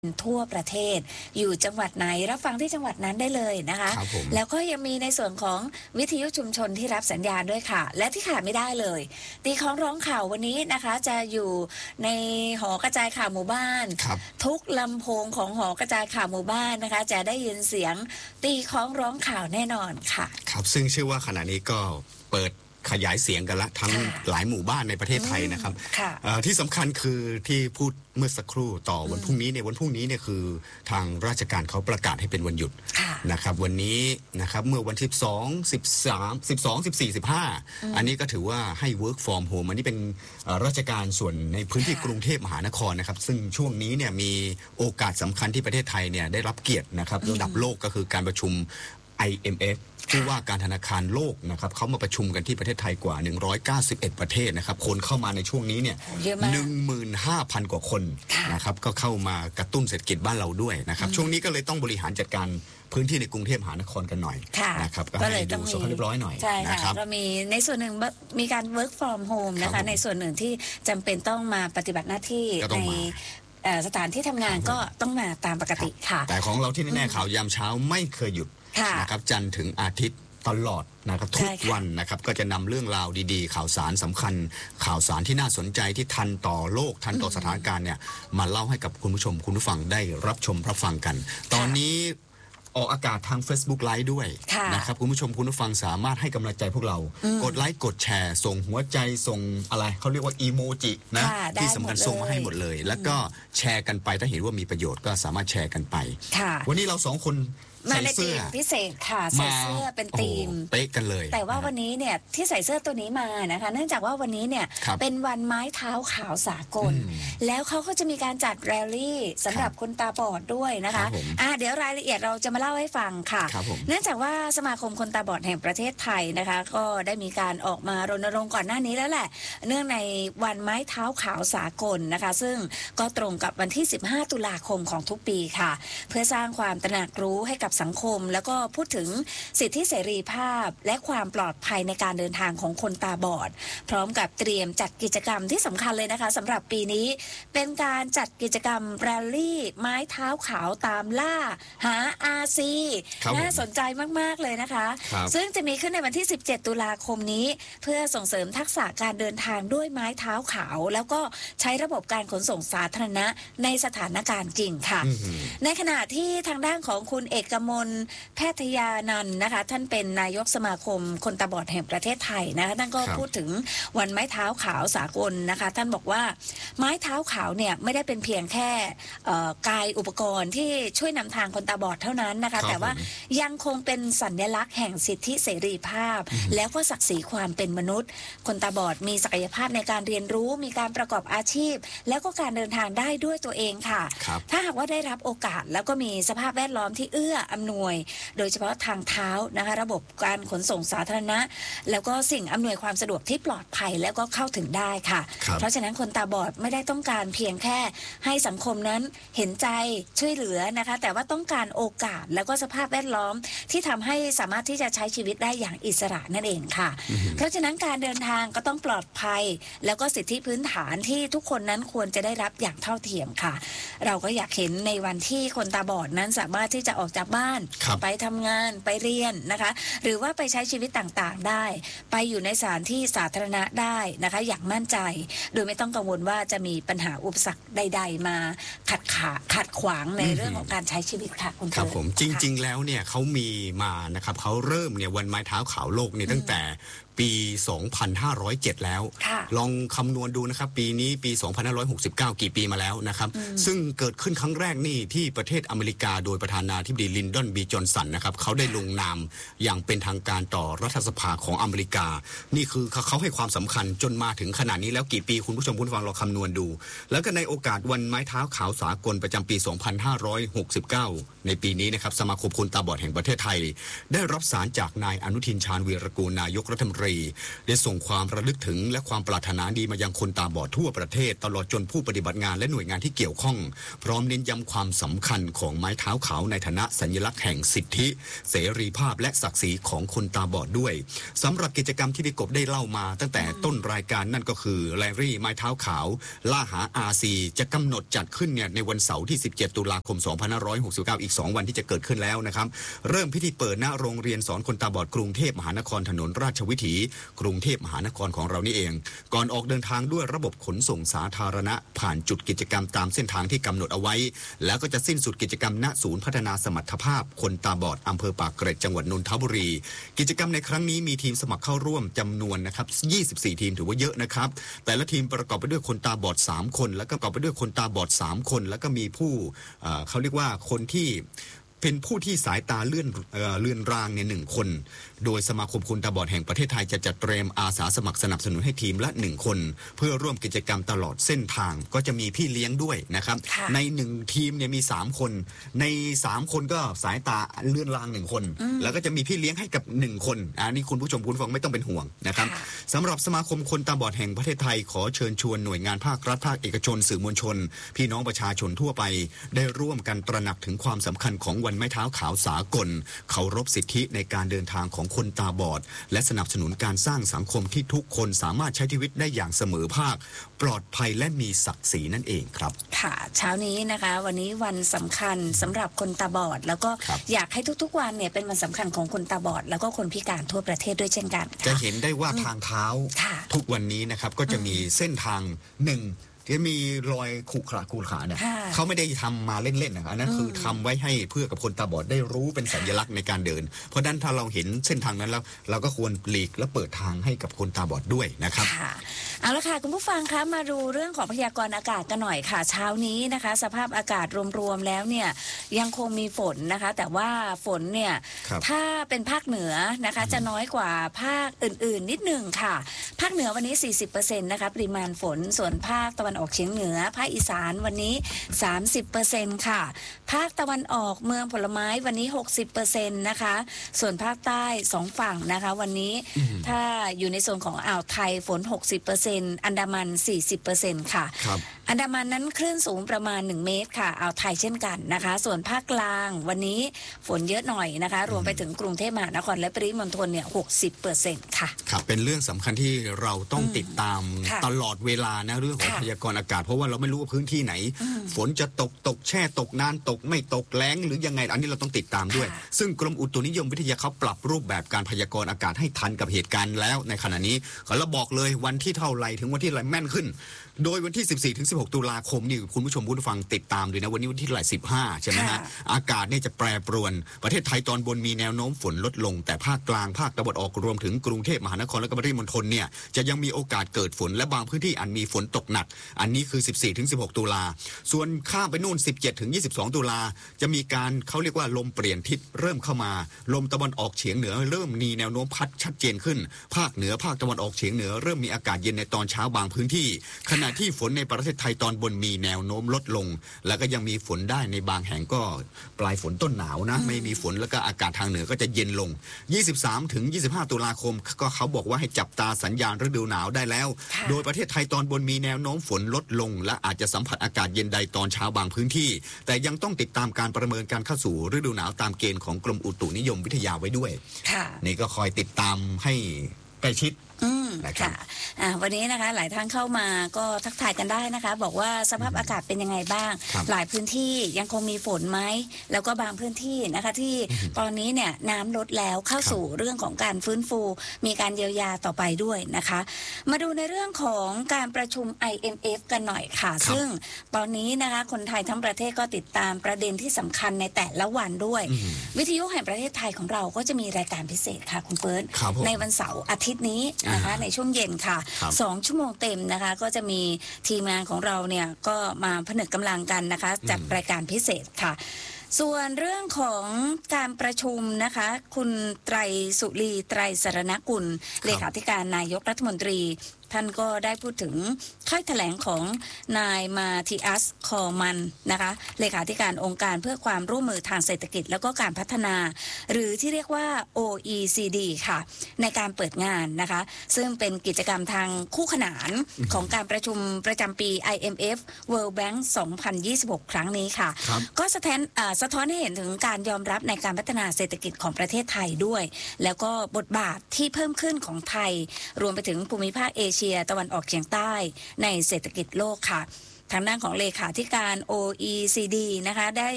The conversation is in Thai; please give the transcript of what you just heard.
ทั่วประเทศอยู่จังหวัดไหนรับฟังที่จังหวัดนั้นได้เลยนะคะแล้วก็ยังมีในส่วนของวิทยุชุมชนที่รับสัญญาณด้วยค่ะและที่ขาดไม่ได้เลยตีคล้องร้องข่าววันนี้นะคะจะอยู่ในหอกระจายข่าวหมู่บ้านทุกลำโพงของหอกระจายข่าวหมู่บ้านนะคะจะได้ยินเสียงตีคล้องร้องข่าวแน่นอนค่ะครับซึ่งเชื่อว่าขณะนี้ก็เปิดขยายเสียงกันละทั้งหลายหมู่บ้านในประเทศไทยนะครับที่สำคัญคือที่พูดเมื่อสักครู่ต่อวันพรุ่งนี้เนี่ยวันพรุ่งนี้เนี่ยคือทางราชการเขาประกาศให้เป็นวันหยุดนะครับวันนี้นะครับเมื่อวันที่12 13 12 14 15อันนี้ก็ถือว่าให้ work from home อันนี้เป็นราชการส่วนในพื้นที่กรุงเทพมหานครนะครับซึ่งช่วงนี้เนี่ยมีโอกาสสำคัญที่ประเทศไทยเนี่ยได้รับเกียรตินะครับระดับโลกก็คือการประชุม IMF ผู้ว่าการธนาคารโลกนะครับเขามาประชุมกันที่ประเทศไทยกว่า191ประเทศนะครับคนเข้ามาในช่วงนี้เนี่ย 15,000 กว่าคนนะครับก็เข้ามากระตุ้นเศรษฐกิจบ้านเราด้วยนะครับช่วงนี้ก็เลยต้องบริหารจัดการพื้นที่ในกรุงเทพมหานครกันหน่อยนะครับก็ให้ดูสภาพเรียบร้อยหน่อยนะครับก็มีในส่วนหนึ่งมีการ work from home นะคะในส่วนหนึ่งที่จำเป็นต้องมาปฏิบัติหน้าที่ในสถานที่ทำงานก็ต้องมาตามปกติค่ะแต่ของเราที่แน่ๆข่าวยามเช้าไม่เคยหยุดนะครับจันทร์ถึงอาทิตย์ตลอดนะครับทุกวันนะครับก็จะนำเรื่องราวดีๆข่าวสารสำคัญข่าวสารที่น่าสนใจที่ทันต่อโลกทันต่อสถานการณ์เนี่ยมาเล่าให้กับคุณผู้ชมคุณผู้ฟังได้รับชมรับฟังกันตอนนี้ออกอากาศทาง Facebook Live ด้วยนะครับคุณผู้ชมคุณผู้ฟังสามารถให้กำลังใจพวกเรากดไลค์กดแชร์ส่งหัวใจส่งอะไรเขาเรียกว่าอีโมจินะที่สำคัญส่งมาให้หมดเลยแล้วก็แชร์กันไปถ้าเห็นว่ามีประโยชน์ก็สามารถแชร์กันไปวันนี้เราสองคนมาในธีมพิเศษค่ะใส่เสื้อเป็นธีมเป๊ะกันเลยแต่ว่าวันนี้เนี่ยที่ใส่เสื้อตัวนี้มานะคะเนื่องจากว่าวันนี้เนี่ยเป็นวันไม้เท้าขาวสากลแล้วเขาก็จะมีการจัดแรลลี่สำหรับคนตาบอดด้วยนะคะเดี๋ยวรายละเอียดเราจะมาเล่าให้ฟังค่ะเนื่องจากว่าสมาคมคนตาบอดแห่งประเทศไทยนะคะก็ได้มีการออกมารณรงค์ก่อนหน้านี้แล้วแหละเนื่องในวันไม้เท้าขาวสากลนะคะซึ่งก็ตรงกับวันที่15 ตุลาคมของทุกปีค่ะเพื่อสร้างความตระหนักรู้ให้กับสังคมแล้วก็พูดถึงสิทธิเสรีภาพและความปลอดภัยในการเดินทางของคนตาบอดพร้อมกับเตรียมจัดกิจกรรมที่สำคัญเลยนะคะสำหรับปีนี้เป็นการจัดกิจกรรมแรลลี่ไม้เท้าขาวตามล่าหาอาซีน่าสนใจมากๆเลยนะคะซึ่งจะมีขึ้นในวันที่17 ตุลาคมนี้เพื่อส่งเสริมทักษะการเดินทางด้วยไม้เท้าขาวแล้วก็ใช้ระบบการขนส่งสาธารณะในสถานการณ์จริงค่ะในขณะที่ทางด้านของคุณเอกมลแพทยานันท์นะคะท่านเป็นนายกสมาคมคนตาบอดแห่งประเทศไทยนะคะท่านก็พูดถึงวันไม้เท้าขาวสากลนะคะท่านบอกว่าไม้เท้าขาวเนี่ยไม่ได้เป็นเพียงแค่กายอุปกรณ์ที่ช่วยนำทางคนตาบอดเท่านั้นนะคะแต่ว่ายังคงเป็นสัญลักษณ์แห่งสิทธิเสรีภาพแล้วก็ศักดิ์ศรีความเป็นมนุษย์คนตาบอดมีศักยภาพในการเรียนรู้มีการประกอบอาชีพแล้วก็การเดินทางได้ด้วยตัวเองค่ะถ้าหากว่าได้รับโอกาสแล้วก็มีสภาพแวดล้อมที่เอื้ออำนวยโดยเฉพาะทางเท้านะคะระบบการขนส่งสาธารณะแล้วก็สิ่งอำนวยความสะดวกที่ปลอดภัยแล้วก็เข้าถึงได้ค่ะเพราะฉะนั้นคนตาบอดไม่ได้ต้องการเพียงแค่ให้สังคมนั้นเห็นใจช่วยเหลือนะคะแต่ว่าต้องการโอกาสแล้วก็สภาพแวดล้อมที่ทำให้สามารถที่จะใช้ชีวิตได้อย่างอิสระนั่นเองค่ะเพราะฉะนั้นการเดินทางก็ต้องปลอดภัยแล้วก็สิทธิพื้นฐานที่ทุกคนนั้นควรจะได้รับอย่างเท่าเทียมค่ะเราก็อยากเห็นในวันที่คนตาบอดนั้นสามารถที่จะออกจากบ้านไปทำงานไปเรียนนะคะหรือว่าไปใช้ชีวิตต่างๆได้ไปอยู่ในสถานที่สาธารณะได้นะคะอย่างมั่นใจโดยไม่ต้องกังวลว่าจะมีปัญหาอุปสรรคใดๆมาขัดขวางในเรื่องของการใช้ชีวิตค่ะคุณครับผมจริงๆแล้วเนี่ยเขามีมานะครับเขาเริ่มเนี่ยวันไม้เท้าขาวโลกเนี่ยตั้งแต่ปี 2507 แล้วลองคำนวณดูนะครับปีนี้ปี 2569 กี่ปีมาแล้วนะครับซึ่งเกิดขึ้นครั้งแรกนี่ที่ประเทศอเมริกาโดยประธานาธิบดีลินดอนบีจอนสันนะครับเขาได้ลงนามอย่างเป็นทางการต่อรัฐสภาของอเมริกานี่คือเขาให้ความสำคัญจนมาถึงขนาดนี้แล้วกี่ปีคุณผู้ชมคุณฟังเราคำนวณดูแล้วก็ในโอกาสวันไม้เท้าขาวสากลประจำปี 2569 ในปีนี้นะครับสมาคมคนตาบอดแห่งประเทศไทยได้รับสารจากนายอนุทินชาญวีรกูลนายกรัฐมนตรีได้ส่งความระลึกถึงและความปรารถนาดีมายังคนตาบอดทั่วประเทศตลอดจนผู้ปฏิบัติงานและหน่วยงานที่เกี่ยวข้องพร้อมเน้นย้ำความสำคัญของไม้เท้าขาวในฐานะสัญลักษณ์แห่งสิทธิเสรีภาพและศักดิ์ศรีของคนตาบอดด้วยสำหรับกิจกรรมที่พี่กบได้เล่ามาตั้งแต่ต้นรายการนั่นก็คือแรลลี่ไม้เท้าขาวล่าหาRCจะกำหนดจัดขึ้นเนี่ยในวันเสาร์ที่17ตุลาคม2569อีก2วันที่จะเกิดขึ้นแล้วนะครับเริ่มพิธีเปิดณโรงเรียนสอนคนตาบอดกรุงเทพมหานครถนนราชวิถีกรุงเทพมหานครของเรานี่เองก่อนออกเดินทางด้วยระบบขนส่งสาธารณะผ่านจุดกิจกรรมตามเส้นทางที่กำหนดเอาไว้แล้วก็จะสิ้นสุดกิจกรรมณศูนย์พัฒนาสมรรถภาพคนตาบอดอำเภอปากเกร็ดจังหวัดนนทบุรีกิจกรรมในครั้งนี้มีทีมสมัครเข้าร่วมจำนวนนะครับ24ทีมถือว่าเยอะนะครับแต่ละทีมประกอบไปด้วยคนตาบอด3คนแล้วก็ประกอบไปด้วยคนตาบอด3คนแล้วก็มีผู้เขาเรียกว่าคนที่เป็นผู้ที่สายตาเลื่อนรางเนี่ย1คนโดยสมาคมคนตาบอดแห่งประเทศไทยจะจัดเตรียมอาสาสมัครสนับสนุนให้ทีมละ1คนเพื่อร่วมกิจกรรมตลอดเส้นทางก็จะมีพี่เลี้ยงด้วยนะครับใน1ทีมเนี่ยมี3คนใน3คนก็สายตาเลื่อนราง1คนแล้วก็จะมีพี่เลี้ยงให้กับ1คนอันนี้คุณผู้ชมคุณฟังไม่ต้องเป็นห่วงนะครับสำหรับสมาคมคนตาบอดแห่งประเทศไทยขอเชิญชวนหน่วยงานภาครัฐภาคเอกชนสื่อมวลชนพี่น้องประชาชนทั่วไปได้ร่วมกันตระหนักถึงความสำคัญของวันไม้เท้าขาวสากลเคารพสิทธิในการเดินทางของคนตาบอดและสนับสนุนการสร้างสังคมที่ทุกคนสามารถใช้ชีวิตได้อย่างเสมอภาคปลอดภัยและมีศักดิ์ศรีนั่นเองครับค่ะเช้านี้นะคะวันนี้วันสำคัญสำหรับคนตาบอดแล้วก็อยากให้ทุกๆวันเนี่ยเป็นวันสำคัญของคนตาบอดแล้วก็คนพิการทั่วประเทศด้วยเช่นกันจะเห็นได้ว่าทางเท้าทุกวันนี้นะครับก็จะมีเส้นทางหนึ่งที่มีรอยขรุขระเนี่ยเขาไม่ได้ทำมาเล่นๆนะครับอันนั้นคือทำไว้ให้เพื่อกับคนตาบอดได้รู้เป็นสัญลักษณ์ในการเดินเพราะฉะนั้นถ้าเราเห็นเส้นทางนั้นแล้วเราก็ควรหลีกและเปิดทางให้กับคนตาบอดด้วยนะครับเอาละค่ะคุณผู้ฟังคะมาดูเรื่องของพยากรณ์อากาศกันหน่อยค่ะเช้านี้นะคะสภาพอากาศรวมๆแล้วเนี่ยยังคงมีฝนนะคะแต่ว่าฝนเนี่ยถ้าเป็นภาคเหนือนะคะจะน้อยกว่าภาคอื่นๆนิดหนึ่งค่ะภาคเหนือวันนี้ 40% นะคะปริมาณฝนส่วนภาคตะวันออกเฉียงเหนือภาคอีสานวันนี้ 30% ค่ะภาคตะวันออกเมืองผลไม้วันนี้ 60% นะคะส่วนภาคใต้2ฝั่งนะคะวันนี้ถ้าอยู่ในโซนของอ่าวไทยฝน 60%อันดามัน 40% ค่ะอันดามันนั้นคลื่นสูงประมาณ1เมตรค่ะอ่าวไทยเช่นกันนะคะส่วนภาคกลางวันนี้ฝนเยอะหน่อยนะคะรวมไปถึงกรุงเทพมหานครและปริมณฑลเนี่ย 60% ค่ะครับเป็นเรื่องสำคัญที่เราต้องติดตามตลอดเวลานะเรื่องของพยากรณ์อากาศเพราะว่าเราไม่รู้ว่าพื้นที่ไหนฝนจะตกแช่ตกนานตกไม่ตกแล้งหรือยังไงอันนี้เราต้องติดตามด้วยซึ่งกรมอุตุนิยมวิทยาเขาปรับรูปแบบการพยากรณ์อากาศให้ทันกับเหตุการณ์แล้วในขณะนี้เขาบอกเลยวันที่เท่าไรถึงวันที่ไรแม่นขึ้นโดยวันที่ 14-16 ตุลาคมนี่คุณผู้ชมผู้ฟังติดตามด้วยนะวันนี้วันที่เท่าไหร่15ใช่ไหมฮะอากาศนี่จะแปรปรวนประเทศไทยตอนบนมีแนวโน้มฝนลดลงแต่ภาคกลางภาคตะวันออกรวมถึงกรุงเทพมหานครและปริมณฑลเนี่ยจะยังมีโอกาสเกิดฝนและบางพื้นที่อาจมีฝนตกหนักอันนี้คือ 14-16 ตุลาส่วนข้ามไปนู่น 17-22 ตุลาจะมีการเขาเรียกว่าลมเปลี่ยนทิศเริ่มเข้ามาลมตะวันออกเฉียงเหนือเริ่มมีแนวโน้มพัดชัดเจนขึ้นภาคเหนือภาคตะวันออกเฉียงเหนือเริ่มมีอากาศเย็นในตอนเช้าบางพื้นที่ขณะที่ฝนในประเทศไทยตอนบนมีแนวโน้มลดลงแล้วก็ยังมีฝนได้ในบางแห่งก็ปลายฝนต้นหนาวนะไม่มีฝนแล้วก็อากาศทางเหนือก็จะเย็นลง 23-25 ตุลาคมก็เขาบอกว่าให้จับตาสัญญาณฤดูหนาวได้แล้วโดยประเทศไทยตอนบนมีแนวโน้มฝนลดลงและอาจจะสัมผัสอากาศเย็นใดตอนเช้าบางพื้นที่แต่ยังต้องติดตามการประเมินการเข้าสู่ฤดูหนาวตามเกณฑ์ของกรมอุตุนิยมวิทยาไว้ด้วยนี่ก็คอยติดตามให้ใกล้ชิดค่ะวันนี้นะคะหลายท่านเข้ามาก็ทักทายกันได้นะคะบอกว่าสภาพอากาศเป็นยังไงบ้างหลายพื้นที่ยังคงมีฝนไหมแล้วก็บางพื้นที่นะคะที่ตอนนี้เนี่ยน้ำลดแล้วเข้าสู่เรื่องของการฟื้นฟูมีการเยียวยาต่อไปด้วยนะคะมาดูในเรื่องของการประชุม IMF กันหน่อยค่ะซึ่งตอนนี้นะคะคนไทยทั้งประเทศก็ติดตามประเด็นที่สำคัญในแต่ละวันด้วยวิทยุแห่งประเทศไทยของเราก็จะมีรายการพิเศษค่ะคุณเฟิร์สในวันเสาร์อาทิตย์นี้นะคะในช่วงเย็นค่ะ2 ชั่วโมงเต็มนะคะก็จะมีทีมงานของเราเนี่ยก็มาผนึกกำลังกันนะคะจัดรายการพิเศษค่ะส่วนเรื่องของการประชุมนะคะคุณไตรสุรีไตรสรณกุลเลขาธิการนายกรัฐมนตรีท่านก็ได้พูดถึงถ้อยแถลงของนายมาธิอัสคอมันนะคะเลขาธิการองค์การเพื่อความร่วมมือทางเศรษฐกิจแล้วก็การพัฒนาหรือที่เรียกว่า OECD ค่ะในการเปิดงานนะคะซึ่งเป็นกิจกรรมทางคู่ขนานของการประชุมประจำปี IMF World Bank 2026 ครั้งนี้ค่ะก็สะท้อนให้เห็นถึงการยอมรับในการพัฒนาเศรษฐกิจของประเทศไทยด้วยแล้วก็บทบาทที่เพิ่มขึ้นของไทยรวมไปถึงภูมิภาคเอเชียตะวันออกเฉียงใต้ในเศรษฐกิจโลกค่ะทางด้านของเลขาธิการ OECD นะคะได้